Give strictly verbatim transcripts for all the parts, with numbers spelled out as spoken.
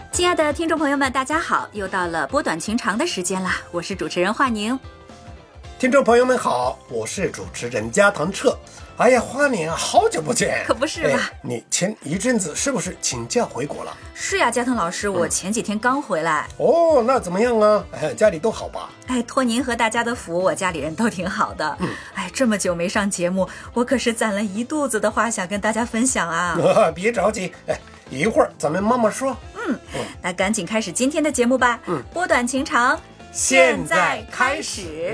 亲爱的听众朋友们，大家好，又到了波短情长的时间了，我是主持人华宁。 听众朋友们好，我是主持人加藤彻。哎呀，华宁啊，好久不见。 可不是吧、 哎、你前一阵子是不是请假回国了？ 是呀，加藤老师，我前几天刚回来、 嗯、哦，那怎么样啊？哎，家里都好吧？ 哎，托您和大家的福，我家里人都挺好的。 嗯， 哎，这么久没上节目，我可是攒了一肚子的话想跟大家分享啊。 别着急，哎，一会儿咱们慢慢说。 嗯，嗯那赶紧开始今天的节目吧。 嗯， 波短情长，现在开始。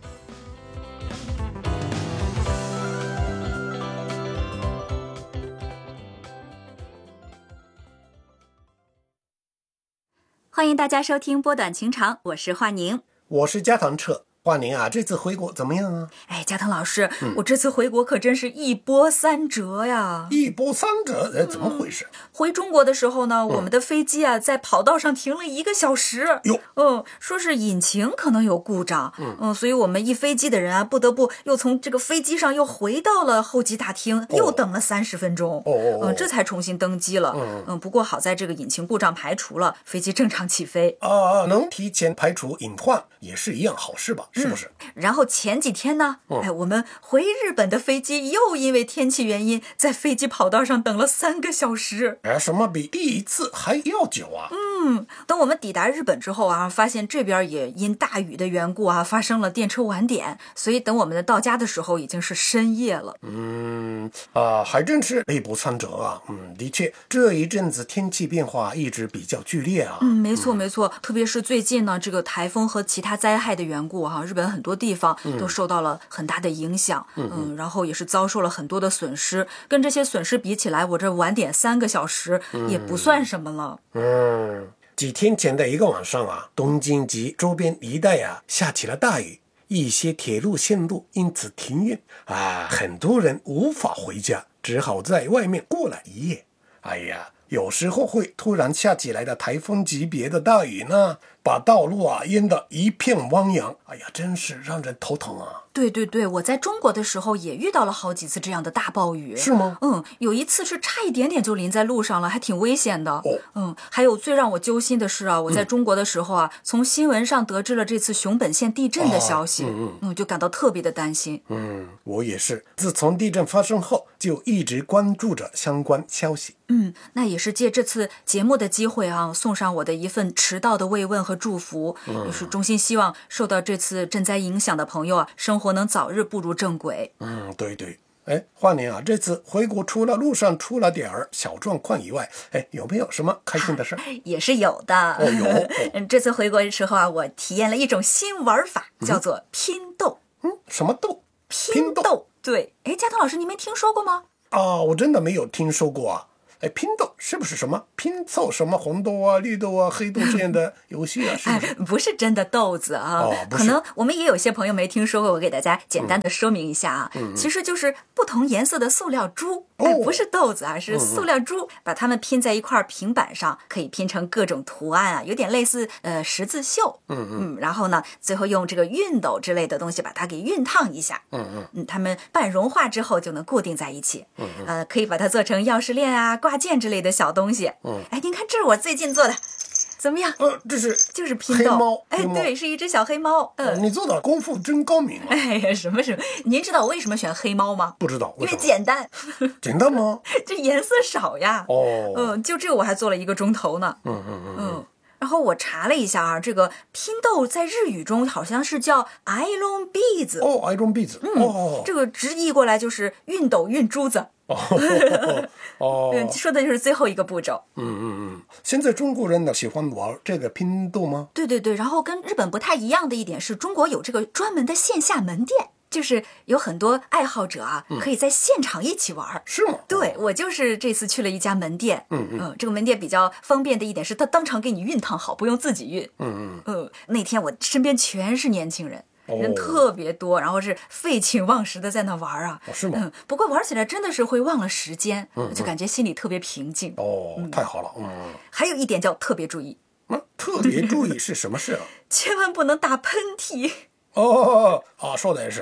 欢迎大家收听波短情长，我是华宁， 我是加藤彻。华宁啊，这次回国怎么样啊？ 哎，加藤老师、 嗯、 我这次回国可真是一波三折呀！ 一波三折，呃，怎么回事、 嗯？回中国的时候呢， 嗯、 我们的飞机啊在跑道上停了一个小时。 哟， 嗯，说是引擎可能有故障。嗯嗯，所以我们一飞机的人啊，不得不又从这个飞机上又回到了候机大厅，哦、又等了三十分钟。 哦哦， 嗯，这才重新登机了。嗯嗯，不过好在这个引擎故障排除了，飞机正常起飞。 啊，能提前排除隐患也是一样好事吧？是不是？ 嗯、然后前几天呢， 嗯、 哎，我们回日本的飞机又因为天气原因，在飞机跑道上等了三个小时。 哎，什么比第一次还要久啊？ 嗯，等我们抵达日本之后啊，发现这边也因大雨的缘故啊，发生了电车晚点，所以等我们到家的时候已经是深夜了。 嗯啊，还真是一波三折啊。嗯，的确，这一阵子天气变化一直比较剧烈啊。 嗯，没错没错，特别是最近呢，这个台风和其他灾害的缘故哈、啊，日本很多地方都受到了很大的影响。嗯, 嗯然后也是遭受了很多的损失。跟这些损失比起来，我这晚点三个小时也不算什么了。 嗯。嗯几天前的一个晚上啊，东京及周边一带啊下起了大雨，一些铁路线路因此停运啊，很多人无法回家，只好在外面过了一夜。哎呀，有时候会突然下起来的台风级别的大雨呢，把道路啊淹得一片汪洋，哎呀，真是让人头疼啊。 对对对，我在中国的时候也遇到了好几次这样的大暴雨。 是吗？ 嗯，有一次是差一点点就淋在路上了，还挺危险的。 哦， 嗯，还有最让我揪心的是啊，我在中国的时候啊，嗯、从新闻上得知了这次熊本县地震的消息， 啊、嗯嗯，就感到特别的担心。 嗯，我也是，自从地震发生后，就一直关注着相关消息。 嗯，那也是借这次节目的机会啊，送上我的一份迟到的慰问和祝福，嗯、也是衷心希望受到这次震灾影响的朋友啊，生活能早日步入正轨。 嗯，对对。哎，华宁啊，这次回国除了路上出了点儿小状况以外，哎，有没有什么开心的事？ 也是有的。 哦，有。哦、 这次回国的时候啊，我体验了一种新玩法，叫做拼豆。 嗯，什么豆？ 拼豆。豆对，哎，加藤老师，你没听说过吗？ 啊，我真的没有听说过啊。哎，拼豆是不是什么拼凑什么红豆啊、绿豆啊、黑豆这样的游戏啊？是不是？ 哎，不是真的豆子啊。 哦，不是。 可能我们也有些朋友没听说过，我给大家简单的说明一下啊。嗯、其实就是不同颜色的塑料珠， 哦、 哎，不是豆子啊，是塑料珠，嗯、把它们拼在一块平板上，可以拼成各种图案啊，有点类似呃十字绣。 嗯嗯。然后呢，最后用这个熨斗之类的东西把它给熨烫一下。 嗯嗯。 嗯，它们半融化之后就能固定在一起。 嗯嗯。 呃，可以把它做成钥匙链啊、挂件之类的小东西。 嗯， 哎，您看，这是我最近做的，怎么样？ 呃，这是就是拼豆。 黑猫， 哎，对，是一只小黑猫。嗯、呃， 你做的功夫真高明啊！ 哎呀，什么什么？您知道我为什么选黑猫吗？ 不知道， 因为简单。 简单吗？ 这颜色少呀。 哦。 嗯，就这个我还做了一个钟头呢。 嗯嗯嗯嗯。 然后我查了一下啊，这个拼豆在日语中好像是叫 iron beads。 哦 ，iron beads。 嗯， 哦， 这个直译过来就是熨斗熨珠子。 哦哦， 嗯，说的就是最后一个步骤。 嗯嗯嗯，现在中国人呢喜欢玩这个拼豆吗？ 对对对，然后跟日本不太一样的一点是，中国有这个专门的线下门店。就是有很多爱好者啊，嗯、可以在现场一起玩。 是吗？ 对，我就是这次去了一家门店。 嗯嗯、 呃，这个门店比较方便的一点是，他当场给你熨烫好，不用自己熨。 嗯嗯。 呃，那天我身边全是年轻人。人特别多，然后是废寝忘食的在那玩啊。 哦，是吗？ 嗯，不过玩起来真的是会忘了时间，嗯，就感觉心里特别平静。 哦，嗯、太好了，嗯。 还有一点叫特别注意。 嗯，特别注意是什么事啊？ 千万不能打喷嚏。 哦哦哦，说的也是。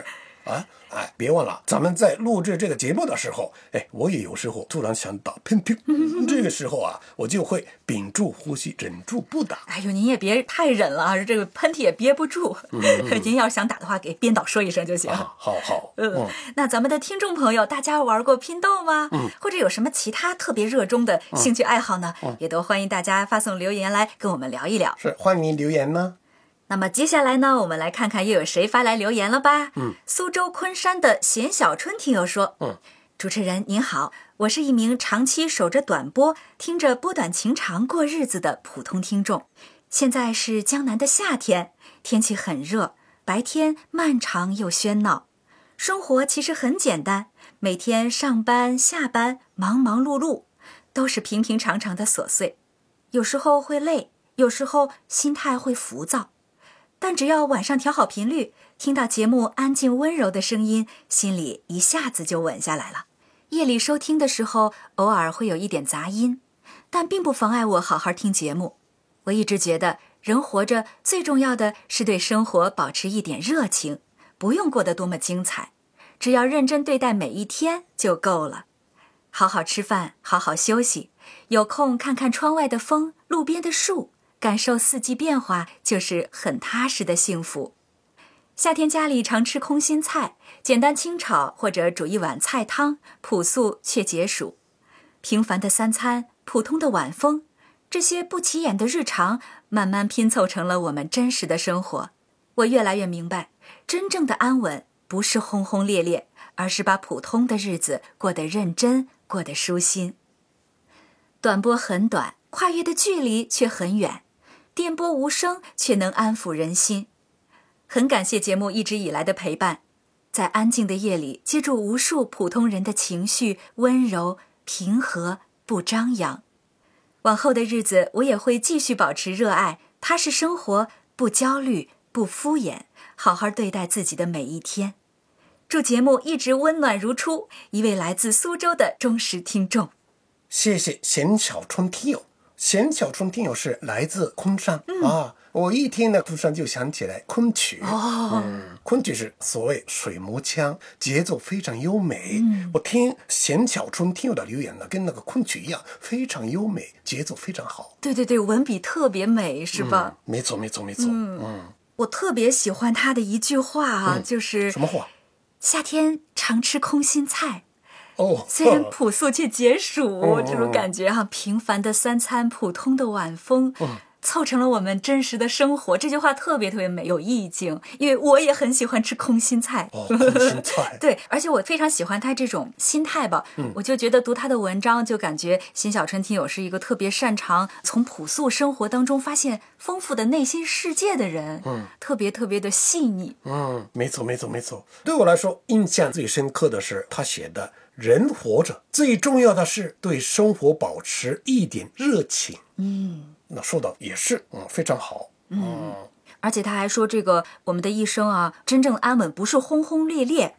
啊，哎，别忘了，咱们在录制这个节目的时候，哎，我也有时候突然想打喷嚏，这个时候啊，我就会屏住呼吸，忍住不打。 哎呦，您也别太忍了啊，这个喷嚏也憋不住。嗯嗯您要是想打的话，给编导说一声就行。 啊、好好。 嗯，嗯那咱们的听众朋友，大家玩过拼豆吗？嗯，或者有什么其他特别热衷的兴趣爱好呢？嗯、也都欢迎大家发送留言来跟我们聊一聊。 是，欢迎留言呢。 那么接下来呢，我们来看看又有谁发来留言了吧。嗯，苏州昆山的贤小春听友说，嗯，主持人您好，我是一名长期守着短波，听着波短情长过日子的普通听众。现在是江南的夏天，天气很热，白天漫长又喧闹。生活其实很简单，每天上班下班，忙忙碌碌，都是平平常常的琐碎。有时候会累，有时候心态会浮躁。但只要晚上调好频率，听到节目安静温柔的声音，心里一下子就稳下来了。夜里收听的时候，偶尔会有一点杂音，但并不妨碍我好好听节目。我一直觉得，人活着最重要的是对生活保持一点热情，不用过得多么精彩，只要认真对待每一天就够了。好好吃饭，好好休息，有空看看窗外的风，路边的树，感受四季变化，就是很踏实的幸福。夏天家里常吃空心菜，简单清炒或者煮一碗菜汤，朴素却解暑。平凡的三餐，普通的晚风，这些不起眼的日常，慢慢拼凑成了我们真实的生活。我越来越明白，真正的安稳不是轰轰烈烈，而是把普通的日子过得认真，过得舒心。短波很短，跨越的距离却很远，电波无声却能安抚人心。很感谢节目一直以来的陪伴，在安静的夜里接住无数普通人的情绪，温柔平和，不张扬。往后的日子，我也会继续保持热爱，踏实生活，不焦虑，不敷衍，好好对待自己的每一天。祝节目一直温暖如初，一位来自苏州的忠实听众。 谢谢贤小春听友。贤小春听友是来自昆山、嗯、啊，我一听呢，突然就想起来昆曲。哦，嗯，昆曲是所谓水磨腔，节奏非常优美。嗯，我听贤小春听友的留言呢，跟那个昆曲一样，非常优美，节奏非常好。 对对对，文笔特别美，是吧？ 嗯、没错没错没错。嗯嗯， 我特别喜欢他的一句话啊，嗯、就是什么话？ 夏天常吃空心菜。 哦， 虽然朴素却解暑、哦、这种感觉哈、啊，平凡的三餐，普通的晚风、嗯，凑成了我们真实的生活。这句话特别特别美，有意境，因为我也很喜欢吃空心菜。 哦，空心菜。 对，而且我非常喜欢他这种心态吧、嗯，我就觉得读他的文章，就感觉辛小春听友是一个特别擅长从朴素生活当中发现丰富的内心世界的人，嗯，特别特别的细腻。 嗯，没错没错没错。对我来说，印象最深刻的是他写的。人活着最重要的是对生活保持一点热情。嗯，那说的也是，嗯，非常好。嗯， 而且他还说，这个我们的一生啊，真正安稳不是轰轰烈烈，